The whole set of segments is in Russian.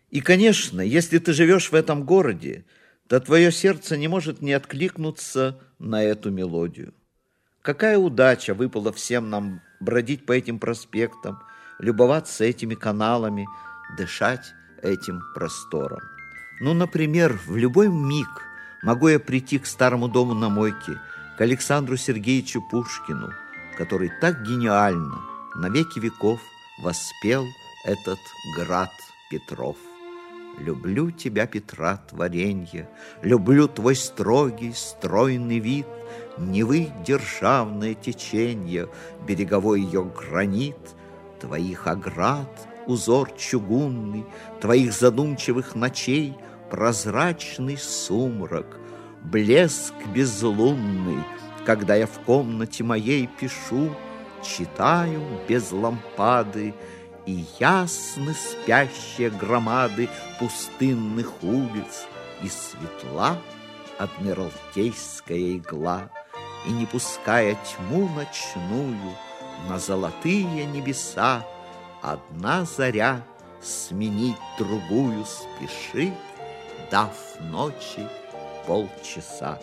И, конечно, если ты живешь в этом городе, то твое сердце не может не откликнуться на эту мелодию. Какая удача выпала всем нам бродить по этим проспектам, любоваться этими каналами, дышать этим простором. Ну, например, в любой миг могу я прийти к старому дому на Мойке, к Александру Сергеевичу Пушкину, который так гениально на веки веков воспел этот град Петров. Люблю тебя, Петра, творенье, люблю твой строгий, стройный вид, Невы державное теченье, береговой ее гранит, твоих оград узор чугунный, твоих задумчивых ночей прозрачный сумрак, блеск безлунный, когда я в комнате моей пишу, читаю без лампады, и ясны спящие громады пустынных улиц, и светла адмиралтейская игла, и не пуская тьму ночную на золотые небеса, одна заря сменить другую спешит, дав ночи полчаса.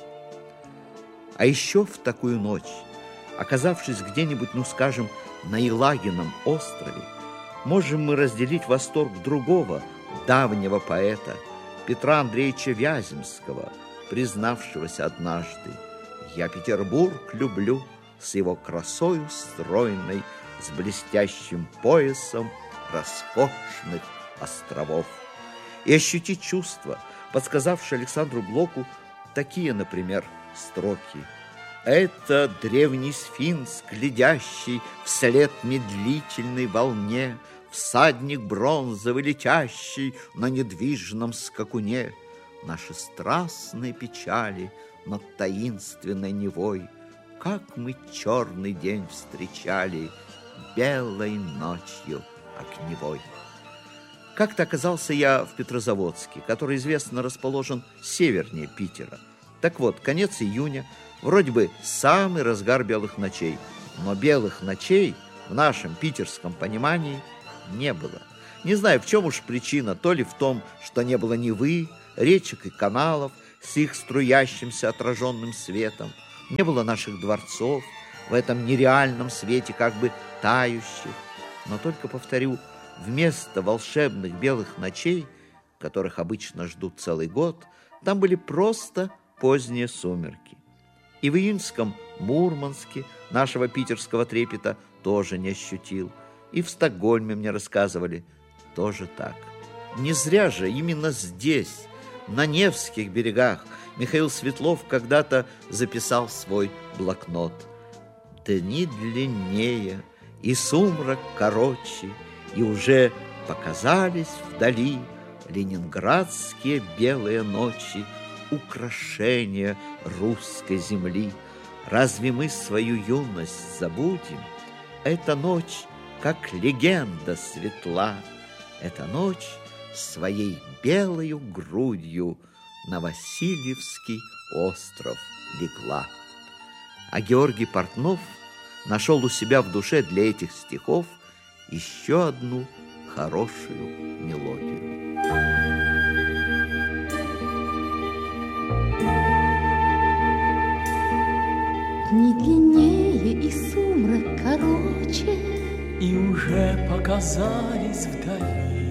А еще в такую ночь, оказавшись где-нибудь, ну, скажем, на Елагином острове, можем мы разделить восторг другого, давнего поэта, Петра Андреевича Вяземского, признавшегося однажды: «Я Петербург люблю с его красою стройной, с блестящим поясом роскошных островов». И ощутить чувства, подсказавшие Александру Блоку такие, например, строки: «Это древний сфинкс, глядящий вслед медлительной волне, всадник бронзовый, летящий на недвижном скакуне, наши страстные печали над таинственной Невой, как мы черный день встречали белой ночью огневой». Как-то оказался я в Петрозаводске, который, известно, расположен севернее Питера. Так вот, конец июня, вроде бы самый разгар белых ночей, но белых ночей в нашем питерском понимании не было. Не знаю, в чем уж причина, то ли в том, что не было Невы, речек и каналов с их струящимся отраженным светом, не было наших дворцов в этом нереальном свете, как бы тающих, но только, повторю, вместо волшебных белых ночей, которых обычно ждут целый год, там были просто поздние сумерки. И в июньском Мурманске нашего питерского трепета тоже не ощутил. И в Стокгольме мне рассказывали тоже так. Не зря же именно здесь, на Невских берегах, Михаил Светлов когда-то записал в свой блокнот: «Дни длиннее, и сумрак короче, и уже показались вдали ленинградские белые ночи, украшения русской земли. Разве мы свою юность забудем? Эта ночь, как легенда, светла. Эта ночь своей белою грудью на Васильевский остров легла». А Георгий Портнов нашел у себя в душе для этих стихов еще одну хорошую мелодию. Дни длиннее и сумрак короче, и уже показались вдали